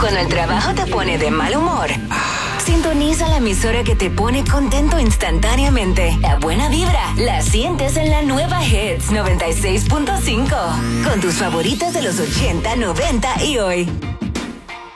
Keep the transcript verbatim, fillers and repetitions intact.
Cuando el trabajo te pone de mal humor, sintoniza la emisora que te pone contento instantáneamente. La buena vibra la sientes en la nueva Hits noventa y seis punto cinco. Con tus favoritas de los ochenta, noventa y hoy.